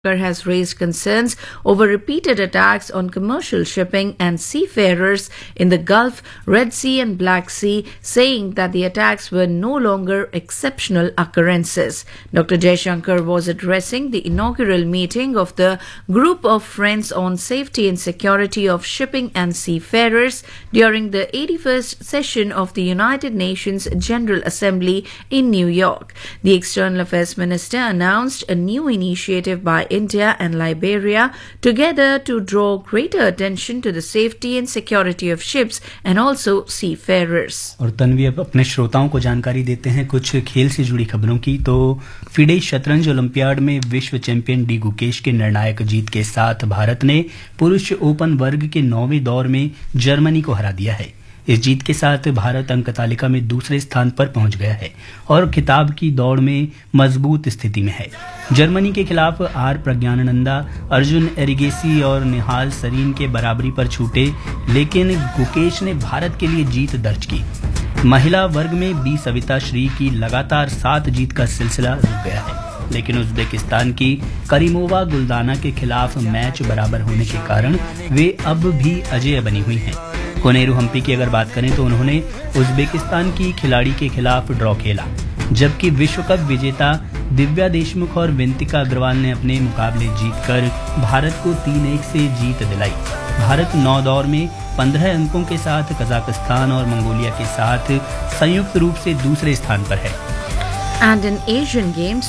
has raised concerns over repeated attacks on commercial shipping and seafarers in the Gulf, Red Sea and Black Sea, saying that the attacks were no longer exceptional occurrences. Dr. Jaishankar was addressing the inaugural meeting of the Group of Friends on Safety and Security of Shipping and Seafarers during the 81st session of the United Nations General Assembly in New York. The External Affairs Minister announced a new initiative by India and Liberia together to draw greater attention to the safety and security of ships and also seafarers. और तन्वी अब अपने श्रोताओं को जानकारी देते हैं कुछ खेल से जुड़ी खबरों की। तो फिडे शतरंज ओलंपियाड में विश्व चैंपियन डी गुकेश के निर्णायक जीत के साथ भारत ने पुरुष ओपन वर्ग के 9वें दौर में जर्मनी को हरा दिया है। इस जीत के साथ भारत अंक तालिका में दूसरे स्थान पर पहुंच गया है और खिताब की दौड़ में मजबूत स्थिति में है। जर्मनी के खिलाफ आर प्रज्ञानंदा, अर्जुन एरिगेसी और निहाल सरीन के बराबरी पर छूटे, लेकिन गुकेश ने भारत के लिए जीत दर्ज की। महिला वर्ग में बी सविता श्री की लगातार 7 जीत का सिलसिला रुक गया है, लेकिन उज्बेकिस्तान की करीमोवा गुल्दाना के खिलाफ मैच बराबर होने के कारण वे अब भी अजेय बनी हुई हैं। कोनेरू हम्पी की अगर बात करें तो उन्होंने उज्बेकिस्तान की खिलाड़ी के खिलाफ ड्रॉ खेला, जबकि विश्व कप विजेता दिव्या देशमुख और विंतिका अग्रवाल ने अपने मुकाबले जीतकर भारत को 3-1 से जीत दिलाई। भारत 9 दौर में 15 अंकों के साथ कजाकिस्तान और मंगोलिया के साथ संयुक्त रूप से दूसरे स्थान पर है। And in Asian Games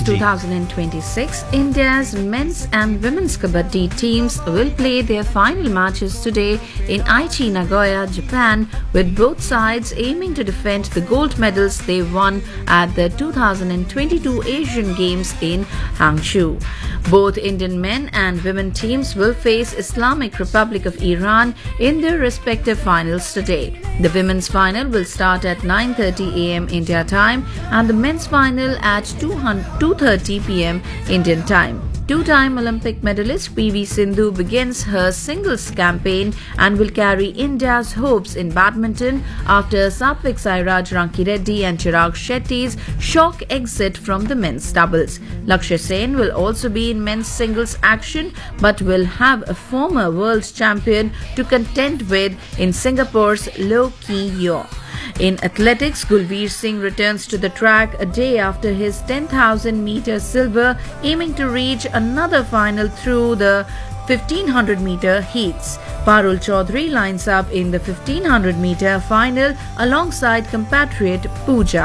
2026, India's men's and women's kabaddi teams will play their final matches today in Aichi, Nagoya, Japan, with both sides aiming to defend the gold medals they won at the 2022 Asian Games in Hangzhou. Both Indian men and women teams will face Islamic Republic of Iran in their respective finals today. The women's final will start at 9:30 a.m. India time and the men's final at 2:30 p.m. Indian time. Two-time Olympic medalist PV Sindhu begins her singles campaign and will carry India's hopes in badminton after Satvik Sairaj Rankireddy and Chirag Shetty's shock exit from the men's doubles. Lakshya Sen will also be in men's singles action but will have a former world champion to contend with in Singapore's Loh Kee Yew. In athletics, Gulveer Singh returns to the track a day after his 10,000-meter silver, aiming to reach another final through the 1500-meter heats. Parul Chaudhary lines up in the 1500-meter final alongside compatriot Pooja.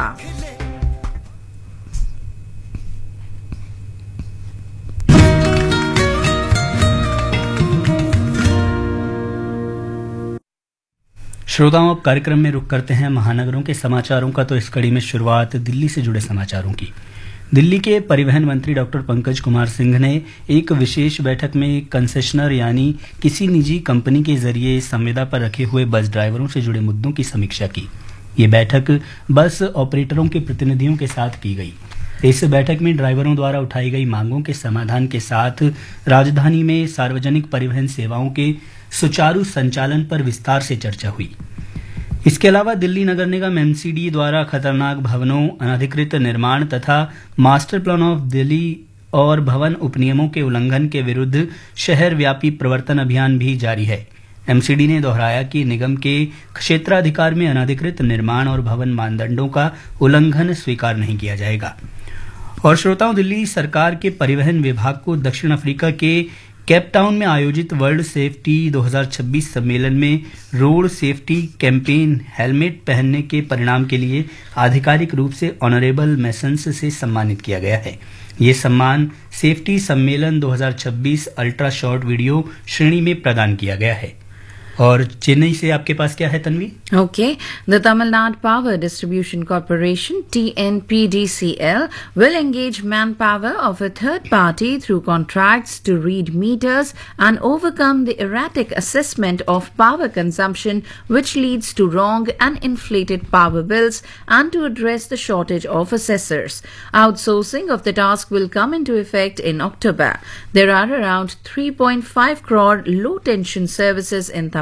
श्रोताओं, अब कार्यक्रम में रुक करते हैं महानगरों के समाचारों का। तो इस कड़ी में शुरुआत दिल्ली से जुड़े समाचारों की। दिल्ली के परिवहन मंत्री डॉक्टर पंकज कुमार सिंह ने एक विशेष बैठक में कंसेशनर यानी किसी निजी कंपनी के जरिए संविदा पर रखे हुए बस ड्राइवरों से जुड़े मुद्दों की समीक्षा की। ये बैठक बस ऑपरेटरों के प्रतिनिधियों के साथ की गई। इस बैठक में ड्राइवरों द्वारा उठाई गई मांगों के समाधान के साथ राजधानी में सार्वजनिक परिवहन सेवाओं के सुचारू संचालन पर विस्तार से चर्चा हुई। इसके अलावा दिल्ली नगर निगम एमसीडी द्वारा खतरनाक भवनों, अनधिकृत निर्माण तथा मास्टर प्लान ऑफ दिल्ली और भवन उपनियमों के उल्लंघन के विरुद्ध शहर व्यापी प्रवर्तन अभियान भी जारी है। एमसीडी ने दोहराया कि निगम के क्षेत्राधिकार में अनधिकृत निर्माण और भवन मानदंडों का उल्लंघन स्वीकार नहीं किया जाएगा। और श्रोताओं, दिल्ली सरकार के परिवहन विभाग को दक्षिण अफ्रीका के केपटाउन में आयोजित वर्ल्ड सेफ्टी 2026 सम्मेलन में रोड सेफ्टी कैंपेन हेलमेट पहनने के परिणाम के लिए आधिकारिक रूप से ऑनरेबल मेसन्स से सम्मानित किया गया है। ये सम्मान सेफ्टी सम्मेलन 2026 अल्ट्रा शॉर्ट वीडियो श्रेणी में प्रदान किया गया है। और चेन्नई से आपके पास क्या है Tanvi? Okay, the Tamil Nadu Power Distribution Corporation (TNPDCL) will engage manpower of a third party through contracts to read meters and overcome the erratic assessment of power consumption, which leads to wrong and inflated power bills, and to address the shortage of assessors. Outsourcing of the task will come into effect in October. There are around 3.5 crore low tension services in Tamil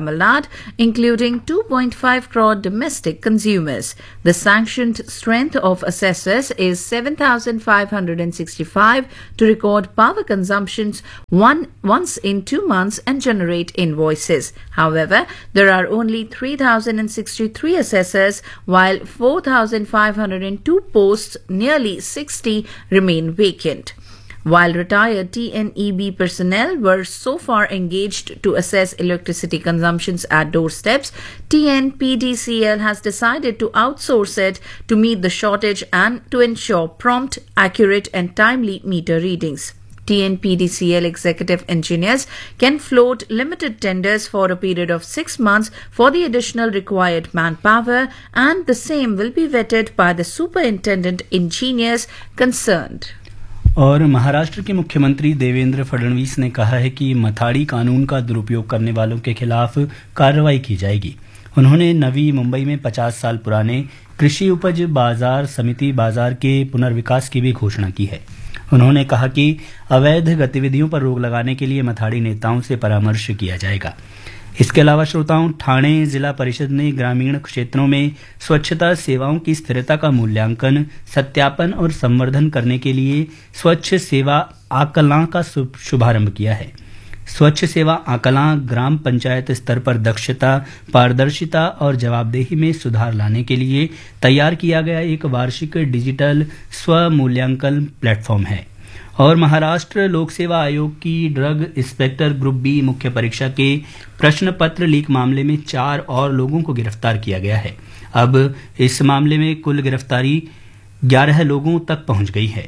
Tamil Nadu, including 2.5 crore domestic consumers. The sanctioned strength of assessors is 7,565 to record power consumptions once in 2 months and generate invoices. However, there are only 3,063 assessors, while 4,502 posts, nearly 60, remain vacant. While retired TNEB personnel were so far engaged to assess electricity consumptions at doorsteps, TNPDCL has decided to outsource it to meet the shortage and to ensure prompt, accurate and timely meter readings. TNPDCL executive engineers can float limited tenders for a period of 6 months for the additional required manpower, and the same will be vetted by the superintendent engineers concerned. और महाराष्ट्र के मुख्यमंत्री देवेंद्र फडणवीस ने कहा है कि मथाड़ी कानून का दुरुपयोग करने वालों के खिलाफ कार्रवाई की जाएगी। उन्होंने नवी मुंबई में 50 साल पुराने कृषि उपज बाजार समिति बाजार के पुनर्विकास की भी घोषणा की है। उन्होंने कहा कि अवैध गतिविधियों पर रोक लगाने के लिए मथाड़ी नेताओं से परामर्श किया जाएगा। इसके अलावा श्रोताओं, ठाणे जिला परिषद ने ग्रामीण क्षेत्रों में स्वच्छता सेवाओं की स्थिरता का मूल्यांकन, सत्यापन और संवर्धन करने के लिए स्वच्छ सेवा आकलन का शुभारंभ किया है। स्वच्छ सेवा आकलन ग्राम पंचायत स्तर पर दक्षता, पारदर्शिता और जवाबदेही में सुधार लाने के लिए तैयार किया गया एक वार्षिक डिजिटल स्व मूल्यांकन प्लेटफॉर्म है। और महाराष्ट्र लोक सेवा आयोग की ड्रग इंस्पेक्टर ग्रुप बी मुख्य परीक्षा के प्रश्न पत्र लीक मामले में 4 और लोगों को गिरफ्तार किया गया है। अब इस मामले में कुल गिरफ्तारी 11 लोगों तक पहुंच गई है।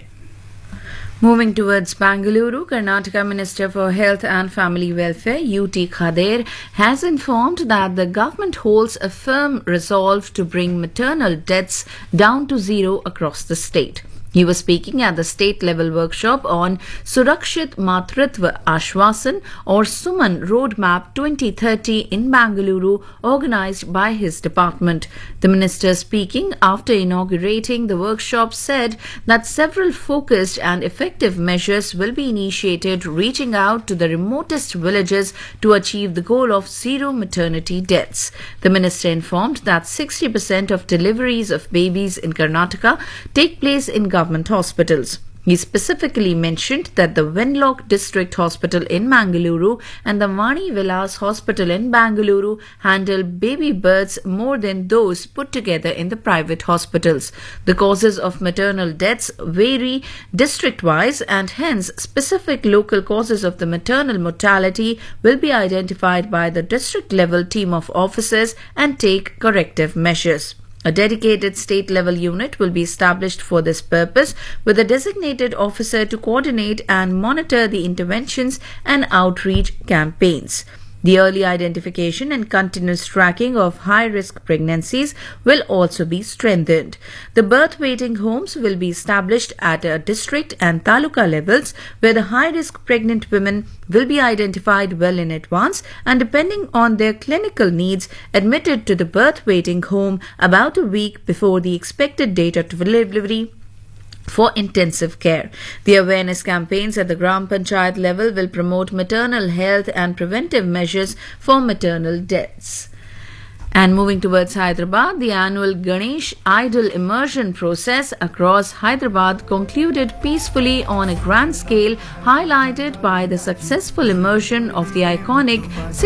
Moving towards Bangalore, Karnataka Minister for Health and Family Welfare, UT Khader, has informed that the government holds a firm resolve to bring maternal deaths down to zero across the state. He was speaking at the state-level workshop on Surakshit Matritva Ashwasan or Suman Roadmap 2030 in Bangalore, organized by his department. The minister, speaking after inaugurating the workshop, said that several focused and effective measures will be initiated, reaching out to the remotest villages to achieve the goal of zero maternity deaths. The minister informed that 60% of deliveries of babies in Karnataka take place in government hospitals. He specifically mentioned that the Wenlock District Hospital in Mangaluru and the Vani Vilas Hospital in Bangalore handle baby births more than those put together in the private hospitals. The causes of maternal deaths vary district-wise, and hence specific local causes of the maternal mortality will be identified by the district-level team of officers and take corrective measures. A dedicated state-level unit will be established for this purpose, with a designated officer to coordinate and monitor the interventions and outreach campaigns. The early identification and continuous tracking of high-risk pregnancies will also be strengthened. The birth waiting homes will be established at a district and taluka levels, where the high-risk pregnant women will be identified well in advance and, depending on their clinical needs, admitted to the birth waiting home about a week before the expected date of delivery for intensive care. The awareness campaigns at the Gram Panchayat level will promote maternal health and preventive measures for maternal deaths. And moving towards Hyderabad, the annual Ganesh Idol immersion process across Hyderabad concluded peacefully on a grand scale, highlighted by the successful immersion of the iconic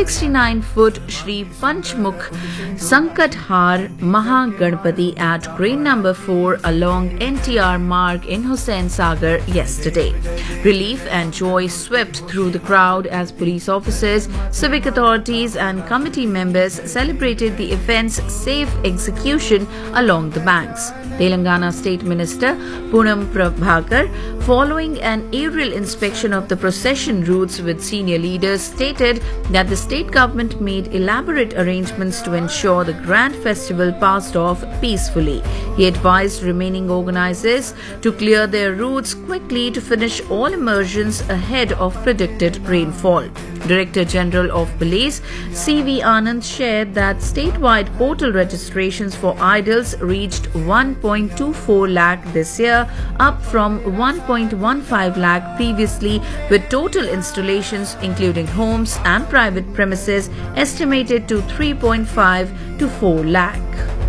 69-foot Shri Panchmukh Sankathar Mahaganpati at crane number 4 along NTR Marg in Hussain Sagar yesterday. Relief and joy swept through the crowd as police officers, civic authorities and committee members celebrated the event's safe execution along the banks. Telangana State Minister Poonam Prabhakar, following an aerial inspection of the procession routes with senior leaders, stated that the state government made elaborate arrangements to ensure the grand festival passed off peacefully. He advised remaining organizers to clear their routes quickly to finish all immersions ahead of predicted rainfall. Director General of Police C.V. Anand shared that statewide portal registrations for idols reached 1.24 lakh this year, up from 1.15 lakh previously, with total installations including homes and private premises estimated to 3.5 to 4 lakh.